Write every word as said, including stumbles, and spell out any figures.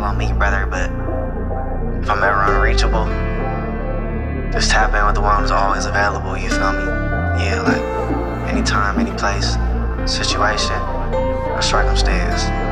on me, brother, but if I'm ever unreachable, just tap in with the one who's always available, you feel me? Yeah, like, anytime, any place, situation, or circumstance.